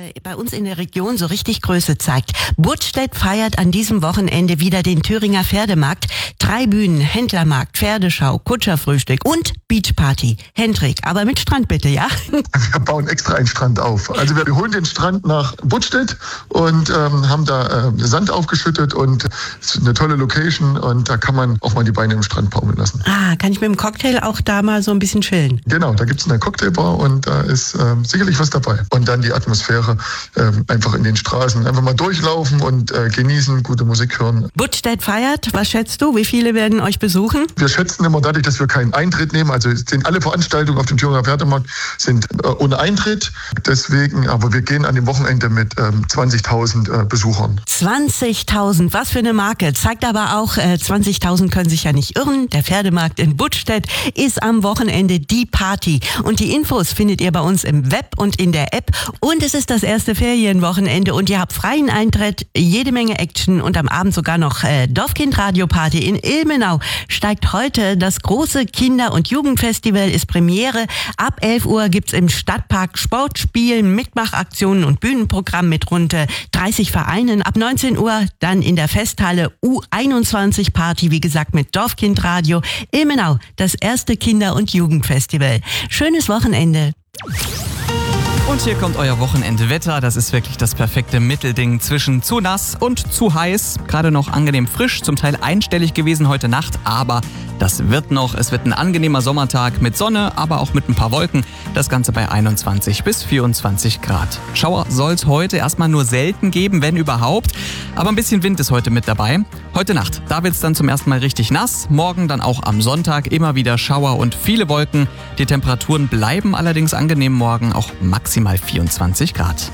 bei uns in der Region so richtig Größe zeigt. Budstedt feiert an diesem Wochenende wieder den Thüringer Pferdemarkt. 3 Bühnen, Händlermarkt, Pferdeschau, Kutscherfrühstück und Beachparty. Hendrik, aber mit Strand bitte, ja? Wir bauen extra einen Strand auf. Also wir holen den Strand nach Budstedt und haben da Sand aufgeschüttet und es ist eine tolle Location und da kann man auch mal die Beine im Strand baumeln lassen. Kann ich mit dem Cocktail auch da mal so ein bisschen chillen? Genau, da gibt's eine Cocktailbar und da ist sicherlich was dabei. Und dann die Atmosphäre einfach in den Straßen. Einfach mal durchlaufen und genießen, gute Musik hören. Budstedt feiert, was schätzt du? Wie viele werden euch besuchen? Wir schätzen immer dadurch, dass wir keinen Eintritt nehmen. Also sind alle Veranstaltungen auf dem Thüringer Pferdemarkt sind ohne Eintritt. Deswegen, aber wir gehen an dem Wochenende mit 20.000 Besuchern. 20.000, was für eine Marke. Zeigt aber auch, 20.000 können sich ja nicht irren. Der Pferdemarkt in Budstedt ist am Wochenende die Party. Und die Infos findet ihr bei uns im Web und in der App. Und es ist das erste Ferienwochenende und ihr habt freien Eintritt, jede Menge Action und am Abend sogar noch Dorfkind-Radio-Party in Ilmenau. Steigt heute das große Kinder- und Jugendfestival, ist Premiere. Ab 11 Uhr gibt's im Stadtpark Sportspielen, Mitmachaktionen und Bühnenprogramm mit rund 30 Vereinen. Ab 19 Uhr dann in der Festhalle U21-Party, wie gesagt mit Dorfkind-Radio. Ilmenau, das erste Kinder- und Jugendfestival. Schönes Wochenende. Und hier kommt euer Wochenende-Wetter. Das ist wirklich das perfekte Mittelding zwischen zu nass und zu heiß. Gerade noch angenehm frisch, zum Teil einstellig gewesen heute Nacht, aber das wird noch. Es wird ein angenehmer Sommertag mit Sonne, aber auch mit ein paar Wolken. Das Ganze bei 21 bis 24 Grad. Schauer soll es heute erstmal nur selten geben, wenn überhaupt. Aber ein bisschen Wind ist heute mit dabei. Heute Nacht, da wird es dann zum ersten Mal richtig nass. Morgen dann auch am Sonntag immer wieder Schauer und viele Wolken. Die Temperaturen bleiben allerdings angenehm morgen, auch maximal 24 Grad.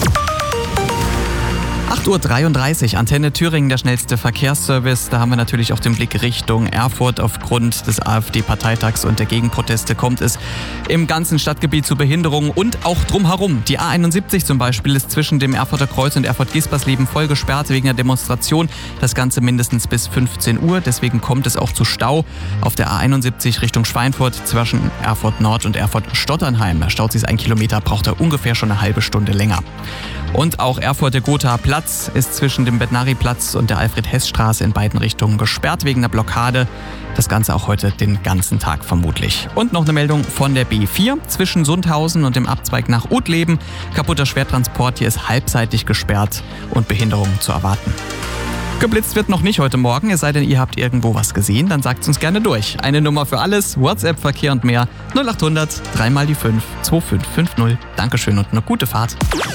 8.33 Uhr, Antenne Thüringen, der schnellste Verkehrsservice. Da haben wir natürlich auch den Blick Richtung Erfurt. Aufgrund des AfD-Parteitags und der Gegenproteste kommt es im ganzen Stadtgebiet zu Behinderungen und auch drumherum. Die A71 zum Beispiel ist zwischen dem Erfurter Kreuz und Erfurt-Gispersleben voll gesperrt wegen der Demonstration. Das Ganze mindestens bis 15 Uhr. Deswegen kommt es auch zu Stau auf der A71 Richtung Schweinfurt zwischen Erfurt Nord und Erfurt-Stotternheim. Da staut sich 1 Kilometer, braucht er ungefähr schon eine halbe Stunde länger. Und auch Erfurter Gothaer Platz ist zwischen dem Betnari-Platz und der Alfred-Hess-Straße in beiden Richtungen gesperrt wegen der Blockade. Das Ganze auch heute den ganzen Tag vermutlich. Und noch eine Meldung von der B4 zwischen Sundhausen und dem Abzweig nach Uttleben. Kaputter Schwertransport, hier ist halbseitig gesperrt und Behinderungen zu erwarten. Geblitzt wird noch nicht heute Morgen, es sei denn, ihr habt irgendwo was gesehen, dann sagt's uns gerne durch. Eine Nummer für alles, WhatsApp, Verkehr und mehr, 0800 3 mal die 5 2550. Dankeschön und eine gute Fahrt.